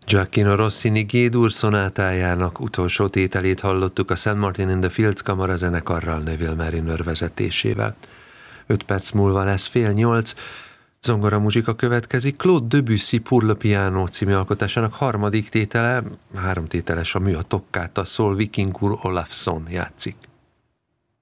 Gioacchino Rossini G-dur szonátájának utolsó tételét hallottuk a St. Martin in the Fields kamarazenekarral, Neville Mariner vezetésével. 5 perc múlva lesz 7:30, zongoramuzsika következik. Claude Debussy Pour le piano című alkotásának harmadik tétele, 3 tételes a mű, a toccata, Sol Vikingur Olafsson játszik.